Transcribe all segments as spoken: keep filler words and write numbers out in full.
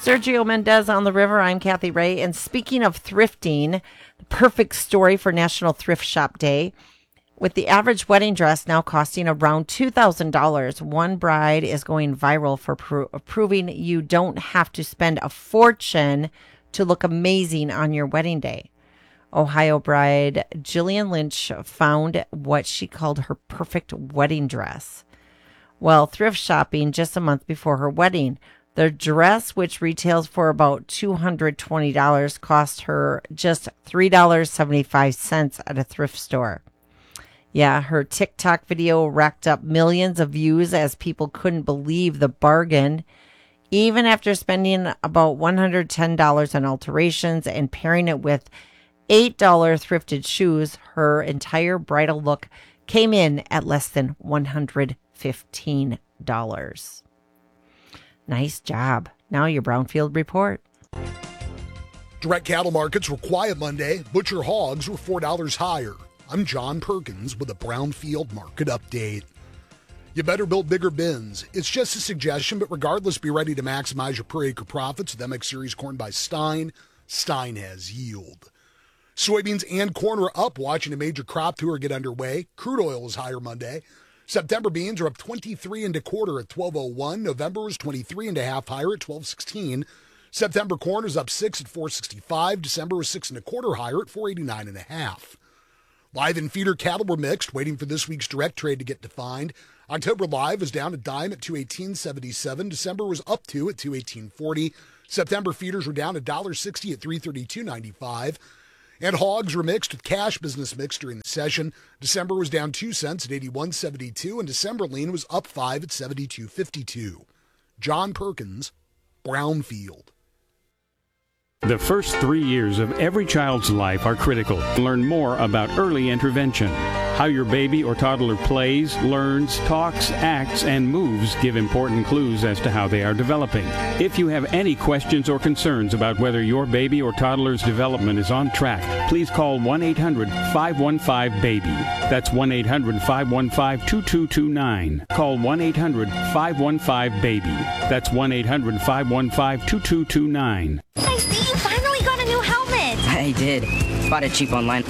Sergio Mendez on the River. I'm Kathy Ray. And speaking of thrifting, the perfect story for National Thrift Shop Day. With the average wedding dress now costing around two thousand dollars, one bride is going viral for pro- proving you don't have to spend a fortune to look amazing on your wedding day. Ohio bride Jillian Lynch found what she called her perfect wedding dress. Well, thrift shopping just a month before her wedding. The dress, which retails for about two hundred twenty dollars, cost her just three dollars and seventy-five cents at a thrift store. Yeah, her TikTok video racked up millions of views as people couldn't believe the bargain. Even after spending about one hundred ten dollars on alterations and pairing it with eight dollars thrifted shoes, her entire bridal look came in at less than one hundred fifteen dollars. Nice job. Now your Brownfield Report. Direct cattle markets were quiet Monday. Butcher hogs were four dollars higher. I'm John Perkins with a Brownfield Market Update. You better build bigger bins. It's just a suggestion, but regardless, be ready to maximize your per acre profits with M X Series corn by Stein. Stein has yield. Soybeans and corn are up, watching a major crop tour get underway. Crude oil is higher Monday. September beans are up twenty-three and a quarter at twelve oh one. November was twenty-three and a half higher at twelve sixteen. September corn is up six at four sixty-five. December was six and a quarter higher at four eighty-nine and a half. Live and feeder cattle were mixed, waiting for this week's direct trade to get defined. October live was down a dime at two eighteen seventy-seven. December was up two at two eighteen forty. September feeders were down one sixty at three thirty-two ninety-five. And hogs were mixed with cash business mix during the session. December was down two cents at eighty-one seventy-two, and December lean was up five at seventy-two fifty-two. John Perkins, Brownfield. The first three years of every child's life are critical. Learn more about early intervention. How your baby or toddler plays, learns, talks, acts, and moves give important clues as to how they are developing. If you have any questions or concerns about whether your baby or toddler's development is on track, please call one eight hundred five one five baby. That's one eight hundred five one five two two two nine. Call one eight hundred five one five baby. That's one eight hundred five one five two two two nine. I see you finally got a new helmet. I did. Bought it cheap online.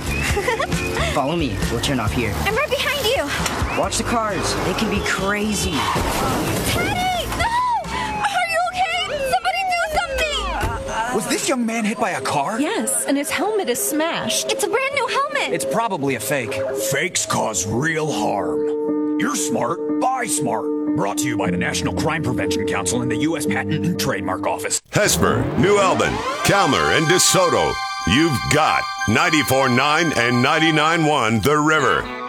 Follow me. We'll turn off here. I'm right behind you. Watch the cars. They can be crazy. Teddy! No! Are you okay? Somebody do something! Was this young man hit by a car? Yes, and his helmet is smashed. It's a brand new helmet. It's probably a fake. Fakes cause real harm. You're smart. Buy smart. Brought to you by the National Crime Prevention Council and the U S Patent and Trademark Office. Hesper, New Albin, Calmer, and DeSoto. You've got ninety-four point nine and ninety-nine point one The River.